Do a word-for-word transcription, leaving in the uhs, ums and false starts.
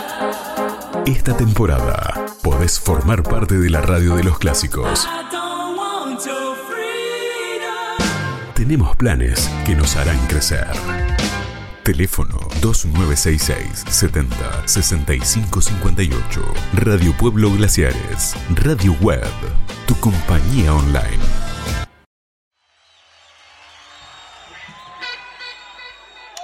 Esta temporada podés formar parte de la radio de los clásicos. Tenemos planes que nos harán crecer. Teléfono dos nueve seis seis, setenta, sesenta y cinco cincuenta y ocho. Radio Pueblo Glaciares. Radio Web. Tu compañía online.